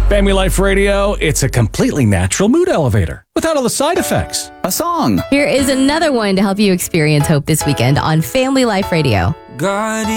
Family Life Radio, it's a completely natural mood elevator without all the side effects. A song. Here is another one to help you experience hope this weekend on Family Life Radio. God